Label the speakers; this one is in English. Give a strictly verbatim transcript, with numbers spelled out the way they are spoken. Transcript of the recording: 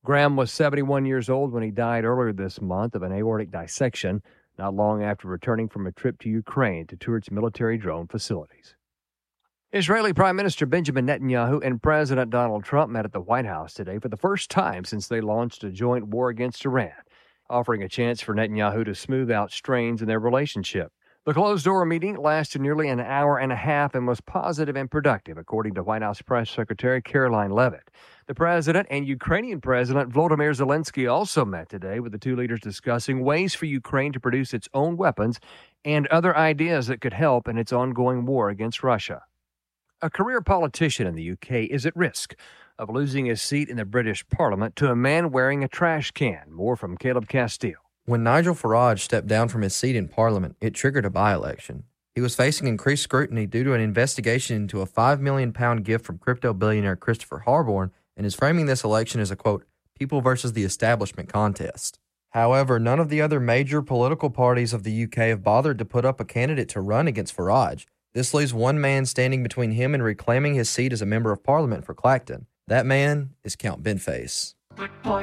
Speaker 1: Graham was seventy-one years old when he died earlier this month of an aortic dissection, not long after returning from a trip to Ukraine to tour its military drone facilities. Israeli Prime Minister Benjamin Netanyahu and President Donald Trump met at the White House today for the first time since they launched a joint war against Iran, offering a chance for Netanyahu to smooth out strains in their relationship. The closed-door meeting lasted nearly an hour and a half and was positive and productive, according to White House Press Secretary Caroline Leavitt. The president and Ukrainian President Volodymyr Zelensky also met today, with the two leaders discussing ways for Ukraine to produce its own weapons and other ideas that could help in its ongoing war against Russia. A career politician in the U K is at risk of losing his seat in the British Parliament to a man wearing a trash can. More from Caleb Castile.
Speaker 2: When Nigel Farage stepped down from his seat in Parliament, it triggered a by-election. He was facing increased scrutiny due to an investigation into a five million pound gift from crypto billionaire Christopher Harborne, and is framing this election as a, quote, people versus the establishment contest. However, none of the other major political parties of the U K have bothered to put up a candidate to run against Farage. This leaves one man standing between him and reclaiming his seat as a member of Parliament for Clacton. That man is Count Benface.